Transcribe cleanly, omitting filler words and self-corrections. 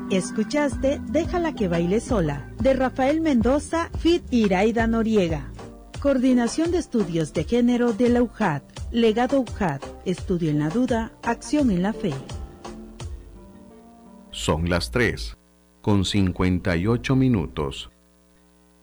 Escuchaste Déjala que baile sola, de Rafael Mendoza, feat. Iraida Noriega. Coordinación de Estudios de Género de la UJAT. Legado UJAT. Estudio en la duda, acción en la fe. Son las 3:58.